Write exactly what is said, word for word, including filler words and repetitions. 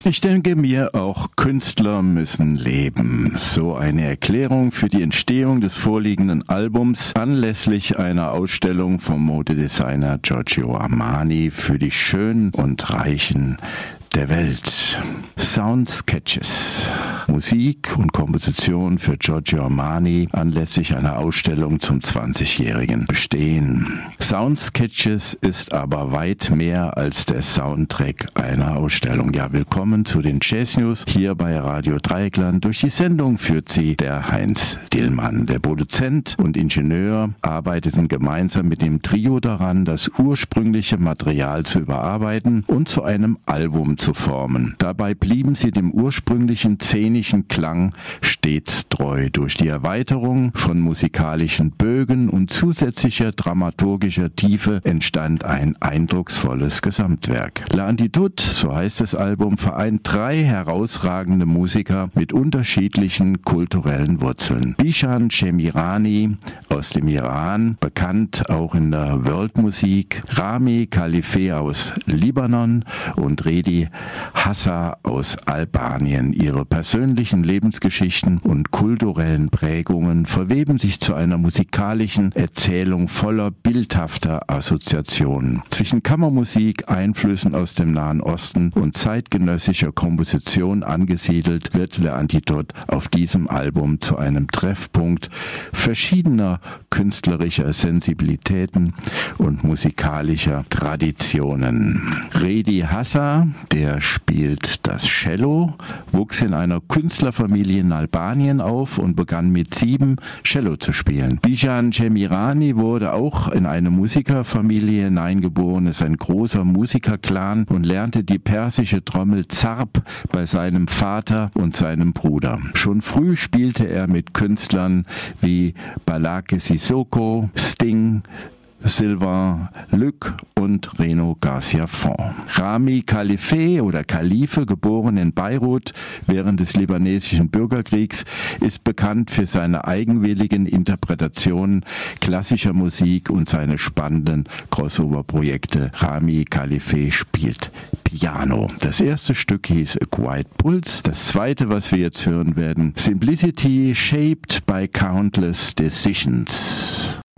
Ich denke mir, auch Künstler müssen leben. So eine Erklärung für die Entstehung des vorliegenden Albums anlässlich einer Ausstellung vom Modedesigner Giorgio Armani für die Schönen und Reichen der Welt. Sound Sketches. Musik und Komposition für Giorgio Armani anlässlich einer Ausstellung zum zwanzigjährigen Bestehen. Sound Sketches ist aber weit mehr als der Soundtrack einer Ausstellung. Ja, willkommen zu den Jazz News hier bei Radio Dreieckland. Durch die Sendung führt sie der Heinz Dillmann. Der Produzent und Ingenieur arbeiteten gemeinsam mit dem Trio daran, das ursprüngliche Material zu überarbeiten und zu einem Album zu formen. Dabei blieben sie dem ursprünglichen szenischen Klang stets treu. Durch die Erweiterung von musikalischen Bögen und zusätzlicher dramaturgischer Tiefe entstand ein eindrucksvolles Gesamtwerk. L'Antidote, so heißt das Album, vereint drei herausragende Musiker mit unterschiedlichen kulturellen Wurzeln. Bishan Shemirani aus dem Iran, bekannt auch in der Worldmusik, Rami Khalife aus Libanon und Redi Hassa aus Albanien. Ihre persönlichen Lebensgeschichten und kulturellen Prägungen verweben sich zu einer musikalischen Erzählung voller bildhafter Assoziationen. Zwischen Kammermusik, Einflüssen aus dem Nahen Osten und zeitgenössischer Komposition angesiedelt, wird L'Antidote auf diesem Album zu einem Treffpunkt verschiedener künstlerischer Sensibilitäten und musikalischer Traditionen. Redi Hassa, der spielt das Cello, wuchs in einer Künstlerfamilie in Albanien auf und begann mit sieben Cello zu spielen. Bishan Shemirani wurde auch in eine Musikerfamilie hineingeboren, ist ein großer Musikerclan und lernte die persische Trommel Zarb bei seinem Vater und seinem Bruder. Schon früh spielte er mit Künstlern wie Balake Sissoko, Sting, Sylvain Luc und Reno Garcia Font. Rami Khalife oder Khalife, geboren in Beirut während des libanesischen Bürgerkriegs, ist bekannt für seine eigenwilligen Interpretationen klassischer Musik und seine spannenden Crossover-Projekte. Rami Khalife spielt Piano. Das erste Stück hieß A Quiet Pulse. Das zweite, was wir jetzt hören werden, Simplicity Shaped by Countless Decisions.